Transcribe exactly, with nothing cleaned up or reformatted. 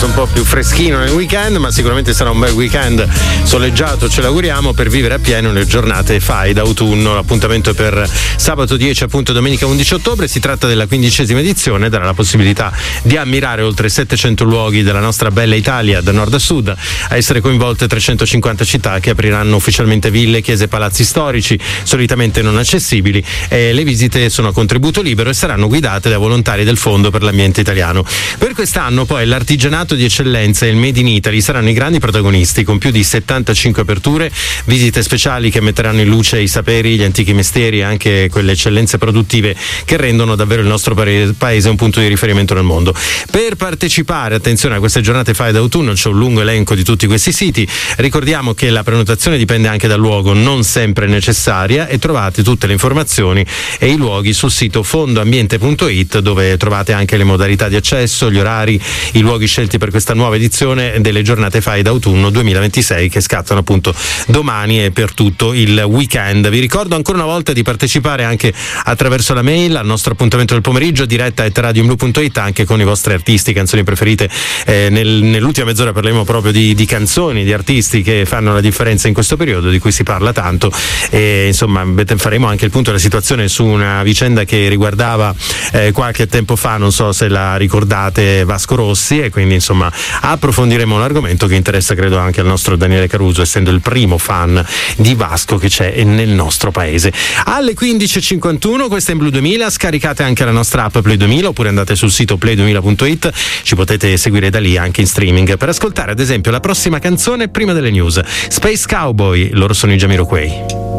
qualcosa un po' più freschino nel weekend, ma sicuramente sarà un bel weekend soleggiato, ce l'auguriamo, per vivere appieno le giornate Fai d'autunno. L'appuntamento è per sabato dieci, appunto domenica undici ottobre. Si tratta della quindicesima edizione, darà la possibilità di ammirare oltre settecento luoghi della nostra bella Italia da nord a sud, a essere coinvolte trecentocinquanta città che apriranno ufficialmente ville, chiese e palazzi storici solitamente non accessibili. E le visite sono a contributo libero e saranno guidate da volontari del Fondo per l'Ambiente Italiano. Per quest'anno poi l'artigianato di eccellenza e il Made in Italy saranno i grandi protagonisti, con più di settantacinque aperture, visite speciali che metteranno in luce i saperi, gli antichi mestieri e anche quelle eccellenze produttive che rendono davvero il nostro paese un punto di riferimento nel mondo. Per partecipare, attenzione, a queste giornate Fai d'autunno c'è un lungo elenco di tutti questi siti. Ricordiamo che la prenotazione dipende anche dal luogo, non sempre necessaria, e trovate tutte le informazioni e i luoghi sul sito fondoambiente punto it, dove trovate anche le modalità di accesso, gli orari, i luoghi scelti per questa nuova edizione delle giornate Fai d'autunno duemilaventisei, che scattano appunto domani e per tutto il weekend. Vi ricordo ancora una volta di partecipare anche attraverso la mail al nostro appuntamento del pomeriggio, diretta at radioblu punto it, anche con i vostri artisti, canzoni preferite. Eh, nel, nell'ultima mezz'ora parleremo proprio di, di canzoni, di artisti che fanno la differenza in questo periodo, di cui si parla tanto, e insomma faremo anche il punto della situazione su una vicenda che riguardava eh, qualche tempo fa, non so se la ricordate, Vasco Rossi, e quindi insomma approfondiremo un argomento che interessa credo anche al nostro Daniele Caruso, essendo il primo fan di Vasco che c'è nel nostro paese. Alle quindici e cinquantuno, questa è in Blu duemila, scaricate anche la nostra app Play duemila oppure andate sul sito play duemila punto it, ci potete seguire da lì anche in streaming per ascoltare ad esempio la prossima canzone prima delle news. Space Cowboy, loro sono i Jamiroquai.